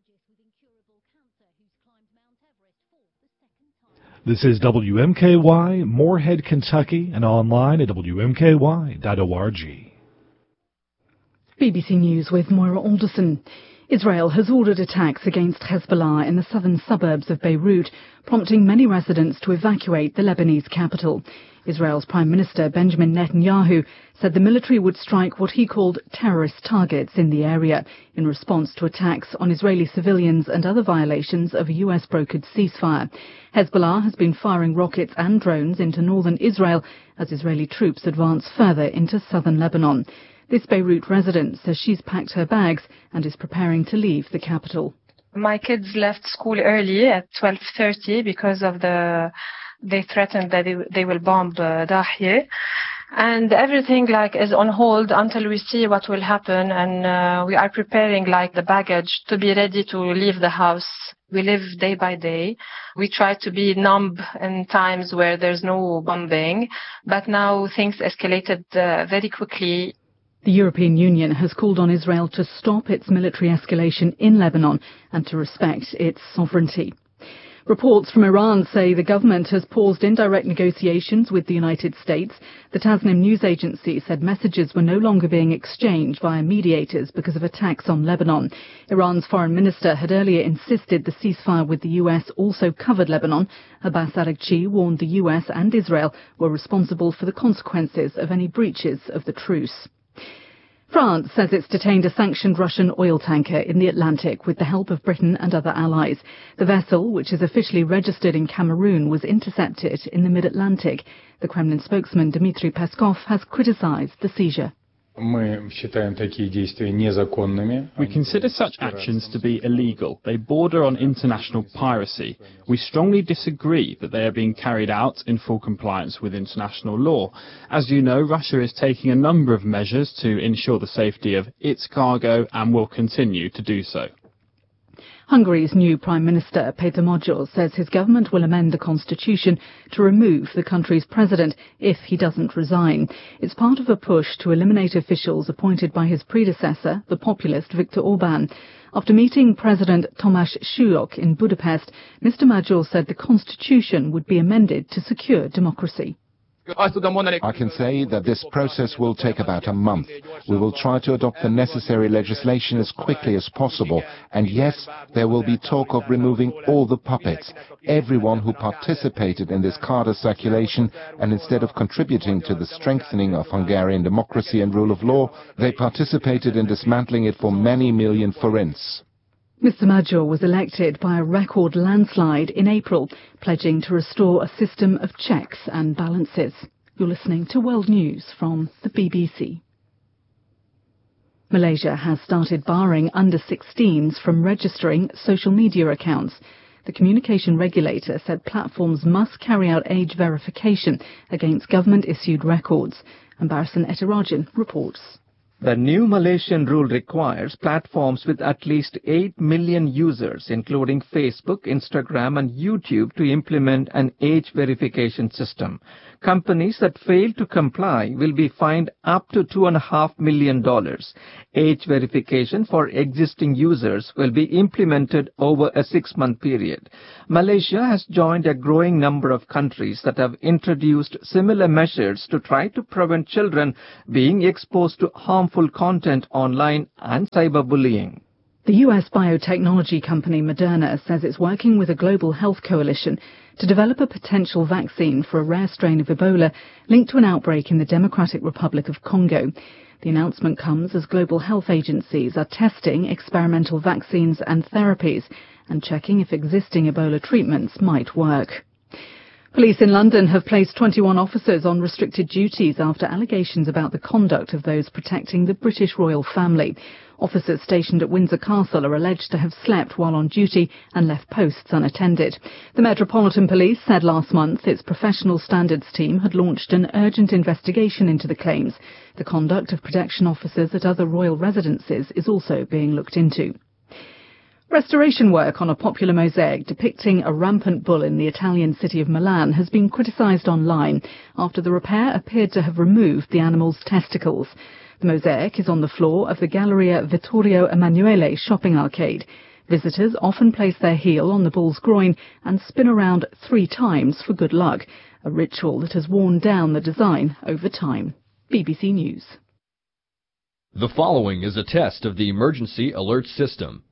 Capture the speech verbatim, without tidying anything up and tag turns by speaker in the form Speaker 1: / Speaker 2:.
Speaker 1: This is W M K Y, Moorhead, Kentucky, and online at W M K Y dot org.
Speaker 2: B B C News with Moira Alderson. Israel has ordered attacks against Hezbollah in the southern suburbs of Beirut, prompting many residents to evacuate the Lebanese capital. Israel's Prime Minister Benjamin Netanyahu said the military would strike what he called terrorist targets in the area in response to attacks on Israeli civilians and other violations of a U S-brokered ceasefire. Hezbollah has been firing rockets and drones into northern Israel as Israeli troops advance further into southern Lebanon. This Beirut resident says she's packed her bags and is preparing to leave the capital.
Speaker 3: My kids left school early at twelve thirty because of the they threatened that they, they will bomb uh, Dahye. And everything like is on hold until we see what will happen, and uh, we are preparing like the baggage to be ready to leave the house. We live day by day. We try to be numb in times where there's no bombing, but now things escalated uh, very quickly.
Speaker 2: The European Union has called on Israel to stop its military escalation in Lebanon and to respect its sovereignty. Reports from Iran say the government has paused indirect negotiations with the United States. The Tasnim news agency said messages were no longer being exchanged via mediators because of attacks on Lebanon. Iran's foreign minister had earlier insisted the ceasefire with the U S also covered Lebanon. Abbas Araghchi warned the U S and Israel were responsible for the consequences of any breaches of the truce. France says it's detained a sanctioned Russian oil tanker in the Atlantic with the help of Britain and other allies. The vessel, which is officially registered in Cameroon, was intercepted in the mid-Atlantic. The Kremlin spokesman Dmitry Peskov has criticized the seizure.
Speaker 4: We
Speaker 5: consider such actions to be illegal. They border on international piracy. We strongly disagree that they are being carried out in full compliance with international law. As you know, Russia is taking a number of measures to ensure the safety of its cargo and will continue to do so.
Speaker 2: Hungary's new Prime Minister, Péter Magyar, says his government will amend the constitution to remove the country's president if he doesn't resign. It's part of a push to eliminate officials appointed by his predecessor, the populist Viktor Orbán. After meeting President Tamás Suyok in Budapest, Mister Magyar said the constitution would be amended to secure democracy.
Speaker 6: I can say that this process will take about a month. We will try to adopt the necessary legislation as quickly as possible. And yes, there will be talk of removing all the puppets, everyone who participated in this Carter circulation, and instead of contributing to the strengthening of Hungarian democracy and rule of law, they participated in dismantling it for many million forints.
Speaker 2: Mister Magyar was elected by a record landslide in April, pledging to restore a system of checks and balances. You're listening to World News from the B B C. Malaysia has started barring under sixteens from registering social media accounts. The communication regulator said platforms must carry out age verification against government-issued records. Ambarasan Etirajan reports.
Speaker 7: The new Malaysian rule requires platforms with at least eight million users, including Facebook, Instagram and YouTube, to implement an age verification system. Companies that fail to comply will be fined up to two and a half million dollars. Age verification for existing users will be implemented over a six-month period. Malaysia has joined a growing number of countries that have introduced similar measures to try to prevent children being exposed to harmful content online and cyberbullying.
Speaker 2: The U S biotechnology company Moderna says it's working with a global health coalition to develop a potential vaccine for a rare strain of Ebola linked to an outbreak in the Democratic Republic of Congo. The announcement comes as global health agencies are testing experimental vaccines and therapies and checking if existing Ebola treatments might work. Police in London have placed twenty-one officers on restricted duties after allegations about the conduct of those protecting the British royal family. Officers stationed at Windsor Castle are alleged to have slept while on duty and left posts unattended. The Metropolitan Police said last month its professional standards team had launched an urgent investigation into the claims. The conduct of protection officers at other royal residences is also being looked into. Restoration work on a popular mosaic depicting a rampant bull in the Italian city of Milan has been criticised online after the repair appeared to have removed the animal's testicles. The mosaic is on the floor of the Galleria Vittorio Emanuele shopping arcade. Visitors often place their heel on the bull's groin and spin around three times for good luck, a ritual that has worn down the design over time. B B C News.
Speaker 4: The following is a test of the emergency alert system.